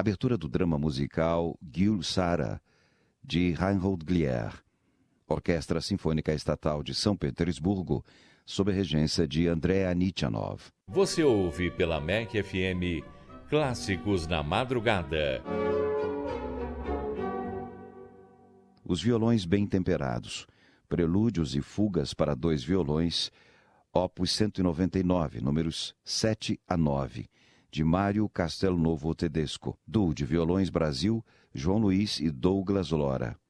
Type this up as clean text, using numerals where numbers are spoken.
Abertura do drama musical Gül Sara, de Reinhold Glier. Orquestra Sinfônica Estatal de São Petersburgo, sob a regência de André Anichanov. Você ouve pela MEC FM Clássicos na Madrugada. Os violões bem temperados. Prelúdios e fugas para 2 violões, opus 199, números 7 a 9, de Mário Castelnuovo Tedesco. Duo de violões Brasil, João Luiz e Douglas Lora.